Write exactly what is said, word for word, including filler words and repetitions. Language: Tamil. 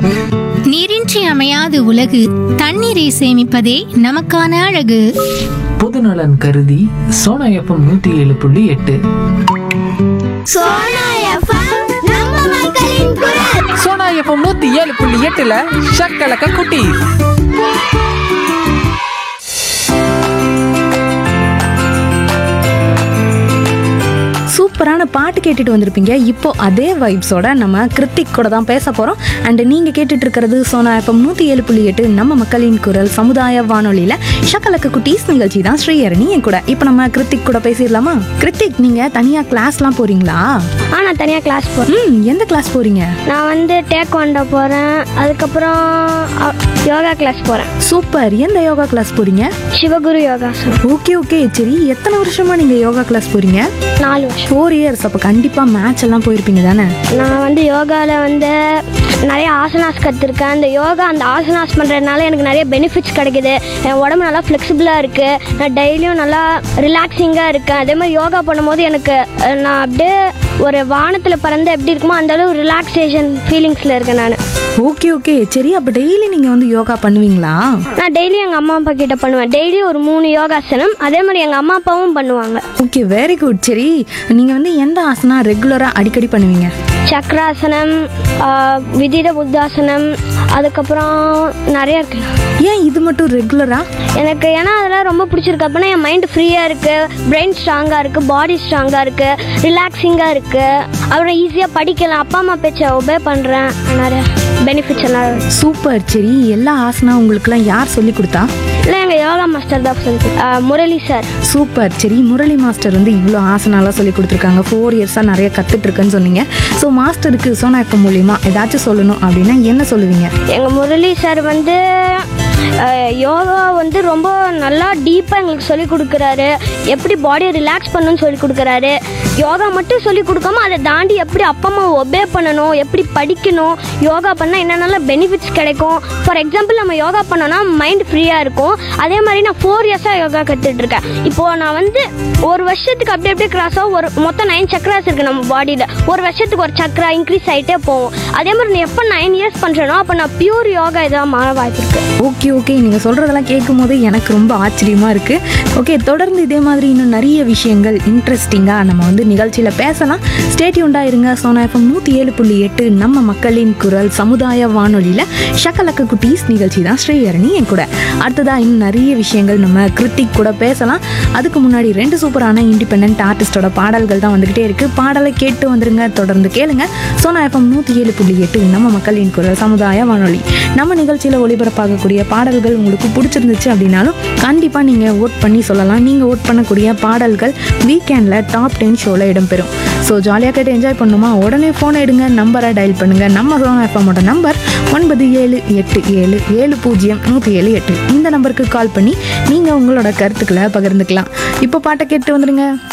நீரின்றி அமையாது உலகு, தண்ணீரை சேமிப்பதே நமக்கான அழகு. பொதுநலன் கருதி சோனா எஃப்எம் நூத்தி ஏழு புள்ளி எட்டு. சோனா எஃப்எம் நம்ம மக்களின் குரல். சோனா எஃப்எம் நூத்தி ஏழு புள்ளி எட்டுல ஷக்கலக்க குட்டி. சூப்பரான பாட்டு கேட்டுட்டு வந்திருப்பீங்க. இப்போ அதே வைப்ஸோட நம்ம கிருத்திக் கூட தான் பேச போகிறோம். அண்ட் நீங்கள் கேட்டுட்டு இருக்கிறது சோனா எஃப்எம் நூற்றி ஏழு புள்ளி எட்டு நம்ம மக்களின் குரல் சமுதாய வானொலியில் ஷக்கலக்க குட்டீஸ் நிகழ்ச்சி தான் ஸ்ரீஹரணி என் கூட. இப்போ நம்ம கிருத்திக் கூட பேசிடலாமா? கிருத்திக், நீங்கள் தனியாக கிளாஸ்லாம் போகிறீங்களா? ஆ, நான் தனியாக கிளாஸ் போகிறேன். ம், எந்த கிளாஸ் போகிறீங்க? நான் வந்து டேக்வாண்டோ போகிறேன். அதுக்கப்புறம் அ, யோகா கிளாஸ் போகிறேன். சூப்பர். எந்த யோகா கிளாஸ் போகிறீங்க? சிவகுரு யோகா. ஓகே ஓகே சரி. எத்தனை வருஷமாக நீங்கள் யோகா கிளாஸ் போகிறீங்க? நாலு வருஷம். Four years. அப்போ கண்டிப்பாக மேட்ச் எல்லாம் போயிருப்பீங்க தானே? நான் வந்து யோகாவில் வந்து நிறைய ஆசனாஸ் கற்றுருக்கேன். அந்த யோகா அந்த ஆசனாஸ் பண்ணுறதுனால எனக்கு நிறைய பெனிஃபிட்ஸ் கிடைக்குது. என் உடம்பு நல்லா ஃப்ளெக்சிபிளாக இருக்குது. நான் டெய்லியும் நல்லா ரிலாக்ஸிங்காக இருக்கேன். அதே மாதிரி யோகா பண்ணும்போது எனக்கு நான் அப்படியே ஒரு வானத்தில் பறந்து எப்படி இருக்குமோ அந்த அளவு ரிலாக்ஸேஷன் ஃபீலிங்ஸில் இருக்கேன் நான். ஓகே ஓகே சரி. அப்போ டெய்லி நீங்கள் வந்து யோகா பண்ணுவீங்களா? நான் டெய்லி எங்கள் அம்மா அப்பா கிட்ட பண்ணுவேன். டெய்லி ஒரு மூணு யோகாசனம். அதே மாதிரி எங்கள் அம்மா அப்பாவும் பண்ணுவாங்க. Okay, very good. சரி, நீங்கள் வந்து எந்த ஆசனா ரெகுலராக அடிக்கடி பண்ணுவீங்க? சக்கராசனம், விதித புத்தாசனம், அதுக்கப்புறம் நிறைய இருக்கு. ஏன் இது மட்டும் ரெகுலரா? எனக்கு ஏன்னா அதெல்லாம் ரொம்ப பிடிச்சிருக்கு. அப்படின்னா என் மைண்ட் ஃப்ரீயாக இருக்குது, பிரெயின் ஸ்ட்ராங்காக இருக்குது, பாடி ஸ்ட்ராங்காக இருக்குது, ரிலாக்ஸிங்காக இருக்குது. அப்புறம் ஈஸியாக படிக்கலாம். அப்பா அம்மா பேச்சை ஒபே பண்ணுறேன். நிறைய பெனிஃபிட்ஸ் எல்லாம். சூப்பர். சரி, எல்லா ஆசனா உங்களுக்குலாம் யார் சொல்லி கொடுத்தா? இல்லை, எங்கள் யோகா மாஸ்டர் தான் சொல்லி, முரளி சார். சூப்பர். சரி, முரளி மாஸ்டர் வந்து இவ்வளோ ஆசனாலாம் சொல்லி கொடுத்துருக்காங்க. ஃபோர் இயர்ஸாக நிறைய கற்றுட்ருக்குன்னு சொன்னீங்க. ஸோ மாஸ்டருக்கு சோனா எஃப்எம் மூலியமா ஏதாச்சும் சொல்லணும் அப்படின்னா என்ன சொல்லுவீங்க? எங்கள் முரளி சார் வந்து யோகா வந்து ரொம்ப நல்லா டீப்பாக எங்களுக்கு சொல்லிக் கொடுக்குறாரு. எப்படி பாடியை ரிலாக்ஸ் பண்ணணும்னு சொல்லி கொடுக்குறாரு. யோகா மட்டும் சொல்லி கொடுக்காம அதை தாண்டி எப்படி அப்பா அம்மா ஒபே பண்ணணும், எப்படி படிக்கணும், யோகா பண்ணால் என்னென்னலாம் பெனிஃபிட்ஸ் கிடைக்கும். ஃபார் எக்ஸாம்பிள், நம்ம யோகா பண்ணோன்னா மைண்ட் ஃப்ரீயாக இருக்கும். அதே மாதிரி நான் ஃபோர் இயர்ஸாக யோகா கற்றுட்ருக்கேன். இப்போது நான் வந்து ஒரு வருஷத்துக்கு அப்படி அப்படியே கிராஸாக ஒரு மொத்தம் நைன் சக்கராஸ் இருக்குது நம்ம பாடியில். ஒரு வருஷத்துக்கு ஒரு சக்கரா இன்க்ரீஸ் ஆகிட்டே போகும். அதே மாதிரி நான் எப்போ நைன் இயர்ஸ் பண்ணுறேனோ அப்போ நான் பியூர் யோகா இதாக மாற வாய்ப்பு இருக்குது. ஓகே ஓகே நீங்கள் சொல்கிறதெல்லாம் கேட்கும் போது எனக்கு ரொம்ப ஆச்சரியமாக இருக்குது. ஓகே, தொடர்ந்து இதே மாதிரி இன்னும் நிறைய விஷயங்கள் இன்ட்ரெஸ்டிங்காக நம்ம வந்து நிகழ்ச்சியில் பேசலாம். ஸ்டே டியூன்டாக இருங்க. சோனா எஃப்எம் நூற்றி ஏழு புள்ளி எட்டு நம்ம மக்களின் குரல் சமுதாய வானொலியில் ஷக்கலக்க குட்டீஸ் நிகழ்ச்சி தான் ஸ்ரீஹரணி என் கூட. அடுத்ததாக இன்னும் நிறைய விஷயங்கள் நம்ம கிருத்திக் கூட பேசலாம். அதுக்கு முன்னாடி ரெண்டு சூப்பரான இண்டிபெண்டன்ட் ஆர்டிஸ்டோட பாடல்கள் தான் வந்துக்கிட்டே இருக்குது. பாடலை கேட்டு வந்துருங்க. தொடர்ந்து கேளுங்க. சோனா எஃப்எம் நூற்றி ஏழு புள்ளி எட்டு நம்ம மக்களின் குரல் சமுதாய வானொலி. நம்ம நிகழ்ச்சியில் ஒளிபரப்பாகக்கூடிய பாடல்கள் உங்களுக்கு பிடிச்சிருந்துச்சு அப்படின்னாலும் கண்டிப்பாக நீங்கள் ஓட் பண்ணி சொல்லலாம். நீங்கள் ஓட் பண்ணக்கூடிய பாடல்கள் வீக்கெண்டில் டாப் டென் ஷோவில் இடம்பெறும். ஸோ ஜாலியாக கேட்டு என்ஜாய் பண்ணுமா? உடனே ஃபோன் எடுங்க, நம்பரை டயல் பண்ணுங்கள். நம்ம சோனா எஃப்எம்மோட நம்பர் ஒன்பது ஏழு எட்டு ஏழு ஏழு பூஜ்ஜியம் நூற்றி ஏழு எட்டு. இந்த நம்பருக்கு கால் பண்ணி நீங்கள் உங்களோட கருத்துக்களை பகிர்ந்துக்கலாம். இப்போ பாட்டை கேட்டு வந்துடுங்க.